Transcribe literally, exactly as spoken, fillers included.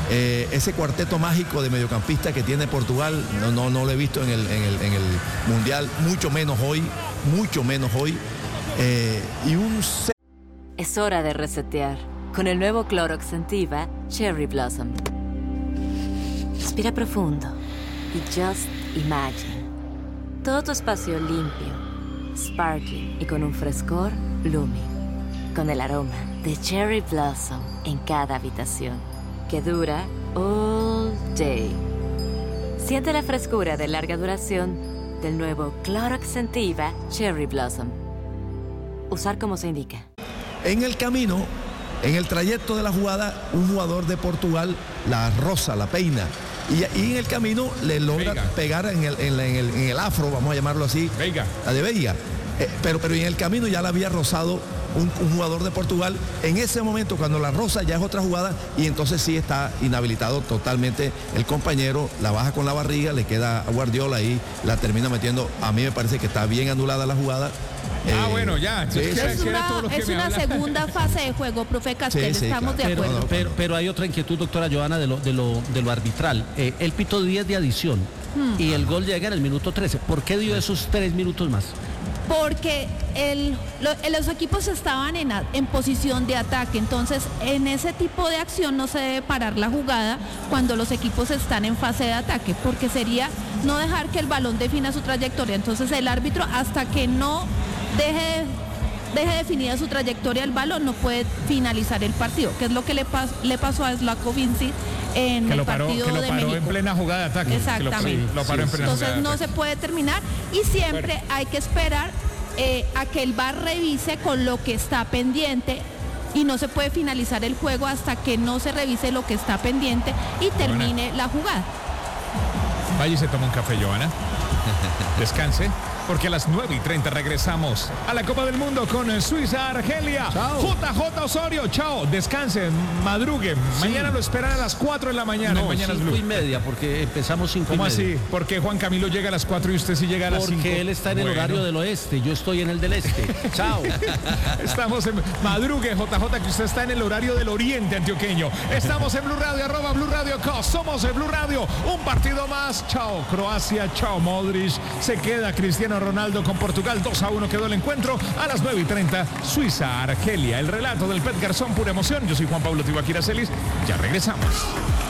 Eh, ese cuarteto mágico de mediocampista que tiene Portugal, no, no, no lo he visto en el, en el, en el Mundial, mucho menos hoy, mucho menos hoy. Eh, y un... Es hora de resetear con el nuevo Clorox Scentiva Cherry Blossom. Respira profundo y just imagine. Todo tu espacio limpio, sparkling y con un frescor blooming. Con el aroma de Cherry Blossom en cada habitación, que dura all day. Siente la frescura de larga duración del nuevo Clorox Scentiva Cherry Blossom. Usar como se indica. En el camino, en el trayecto de la jugada, un jugador de Portugal la roza, la peina. Y, y en el camino le logra Veiga. pegar en el, en, en, el, en el afro, vamos a llamarlo así. Veiga. La de Veiga. Eh, pero, pero en el camino ya la había rozado un, un jugador de Portugal. En ese momento, cuando la roza, ya es otra jugada y entonces sí está inhabilitado totalmente el compañero. La baja con la barriga, le queda a Guardiola y la termina metiendo. A mí me parece que está bien anulada la jugada. Ah, eh, bueno, ya. Sí, es una, es una segunda fase de juego, profe Castel, sí, sí, claro. estamos de acuerdo. Pero, pero, pero hay otra inquietud, doctora Johanna, de lo, de lo, de lo arbitral. Eh, él pitó diez de adición hmm. y el gol llega en el minuto trece. ¿Por qué dio esos tres minutos más? Porque el, lo, los equipos estaban en, en posición de ataque, entonces en ese tipo de acción no se debe parar la jugada cuando los equipos están en fase de ataque, porque sería no dejar que el balón defina su trayectoria. Entonces el árbitro, hasta que no deje, deje definida su trayectoria el balón, no puede finalizar el partido, que es lo que le, pas, le pasó a Slavko Vinci en que el lo paró, partido que lo de paró México. En plena jugada de ataque. Exactamente. Lo, lo paró en plena Entonces jugada no se puede terminar y siempre bueno. hay que esperar eh, a que el V A R revise con lo que está pendiente y no se puede finalizar el juego hasta que no se revise lo que está pendiente y termine Johanna. la jugada. Vaya y se toma un café, Johanna. Descanse, porque a las nueve y treinta regresamos a la Copa del Mundo con Suiza, Argelia. Chao. J J Osorio, chao, descansen, madruguen. Sí. Mañana lo esperan a las cuatro de la mañana. No, mañana cinco y media, porque empezamos cinco y media. ¿Cómo así? ¿Por qué Juan Camilo llega a las cuatro y usted sí llega a las cinco? Porque él está en el bueno. horario del oeste, yo estoy en el del este. Chao. Estamos en madrugue, J J, que usted está en el horario del oriente antioqueño. Estamos en Blue Radio, arroba Blue Radio Co. Somos en Blue Radio. Un partido más. Chao, Croacia, chao, Modric. Se queda Cristiano Ronaldo con Portugal. dos a uno quedó el encuentro. A las nueve y treinta, Suiza, Argelia. El relato del Pet Garzón, pura emoción. Yo soy Juan Pablo Tibaquira Celis. Ya regresamos.